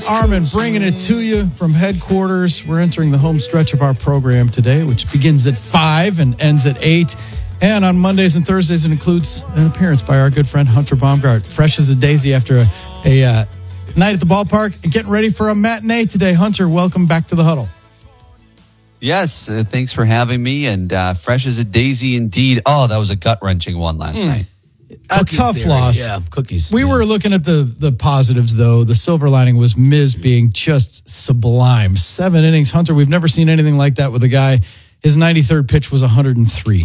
Armin bringing it to you from headquarters. We're entering the home stretch of our program today, which begins at 5 and ends at 8. And on Mondays and Thursdays, it includes an appearance by our good friend Hunter Baumgart, fresh as a daisy after a night at the ballpark and getting ready for a matinee today. Hunter, welcome back to the huddle. Yes, thanks for having me. And fresh as a daisy indeed. Oh, that was a gut-wrenching one last night. A tough loss. Yeah, cookies. We were looking at the positives, though. The silver lining was Miz being just sublime. 7 innings. Hunter, we've never seen anything like that with a guy. His 93rd pitch was 103.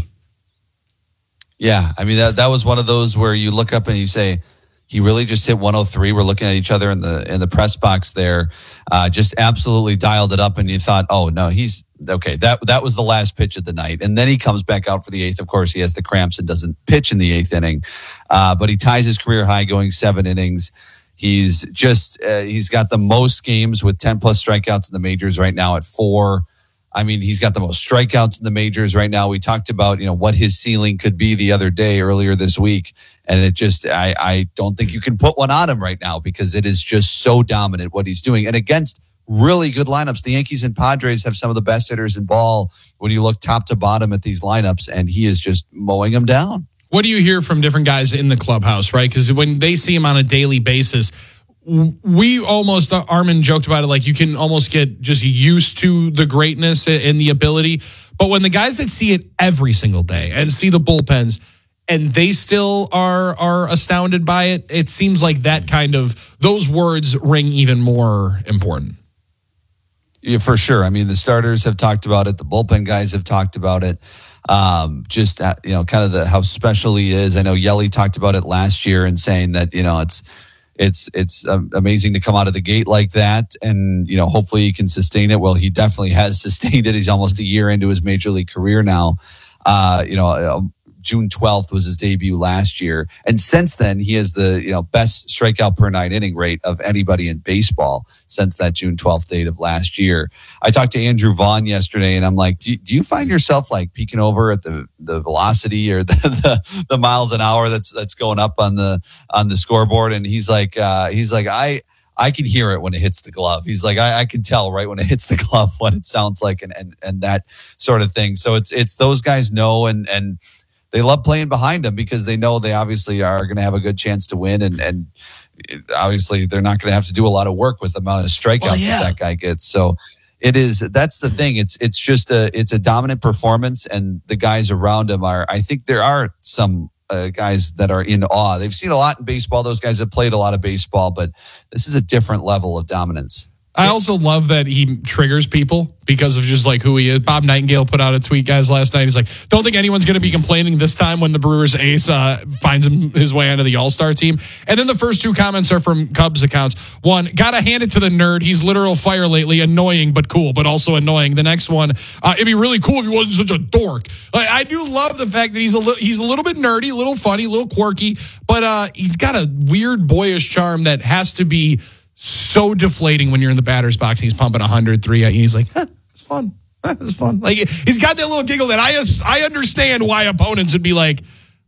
Yeah, I mean, that was one of those where you look up and you say, he really just hit 103. We're looking at each other in the press box there, just absolutely dialed it up. And you thought, oh, no, he's okay. That was the last pitch of the night. And then he comes back out for the 8th. Of course, he has the cramps and doesn't pitch in the 8th inning. But he ties his career high going 7 innings. He's got the most games with 10 plus strikeouts in the majors right now at 4. I mean, he's got the most strikeouts in the majors right now. We talked about, what his ceiling could be the other day earlier this week. And it just, I don't think you can put one on him right now because it is just so dominant what he's doing. And against really good lineups, the Yankees and Padres have some of the best hitters in ball when you look top to bottom at these lineups, and he is just mowing them down. What do you hear from different guys in the clubhouse, right? Because when they see him on a daily basis, we almost, Armin joked about it, like you can almost get just used to the greatness and the ability. But when the guys that see it every single day and see the bullpens and they still are astounded by it, it seems like that kind of, those words ring even more important. Yeah, for sure. I mean, the starters have talked about it. The bullpen guys have talked about it. Just, kind of how special he is. I know Yelly talked about it last year and saying that, it's amazing to come out of the gate like that. And, hopefully he can sustain it. Well, he definitely has sustained it. He's almost a year into his major league career now. June 12th was his debut last year. And since then, he has the best strikeout per 9 inning rate of anybody in baseball since that June 12th date of last year. I talked to Andrew Vaughn yesterday, and I'm like, do you find yourself like peeking over at the velocity or the miles an hour that's going up on the scoreboard? And he's like, I can hear it when it hits the glove. He's like, I can tell right when it hits the glove what it sounds like and that sort of thing. So it's those guys know and they love playing behind him because they know they obviously are going to have a good chance to win. And obviously they're not going to have to do a lot of work with the amount of strikeouts that guy gets. So that's the thing. It's just it's a dominant performance, and the guys around him I think there are some guys that are in awe. They've seen a lot in baseball. Those guys have played a lot of baseball, but this is a different level of dominance. I also love that he triggers people because of just like who he is. Bob Nightingale put out a tweet, guys, last night. He's like, don't think anyone's going to be complaining this time when the Brewers ace finds his way onto the All-Star team. And then the first 2 comments are from Cubs accounts. One, gotta hand it to the nerd. He's literal fire lately. Annoying, but cool, but also annoying. The next one, it'd be really cool if he wasn't such a dork. Like, I do love the fact that he's a little bit nerdy, a little funny, a little quirky, but he's got a weird boyish charm that has to be so deflating when you're in the batter's box. He's pumping 103 at you. He's like, it's fun. It's fun. Like, he's got that little giggle that I understand why opponents would be like,